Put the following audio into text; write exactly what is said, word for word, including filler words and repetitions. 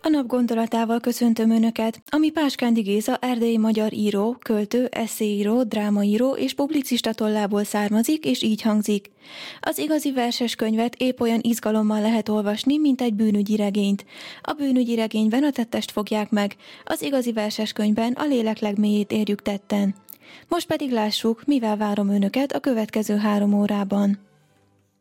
A nap gondolatával köszöntöm Önöket, ami Páskándi Géza erdélyi magyar író, költő, esszéíró, drámaíró és publicista tollából származik, és így hangzik. Az igazi verses könyvet épp olyan izgalommal lehet olvasni, mint egy bűnügyi regényt. A bűnügyi regényben a tettest fogják meg, az igazi verses könyvben a lélek legmélyét érjük tetten. Most pedig lássuk, mivel várom Önöket a következő három órában.